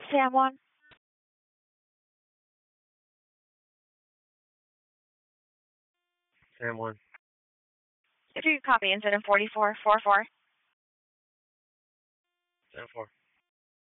Sam 1. Sam 1. If you copy incident 4444. Sam 4.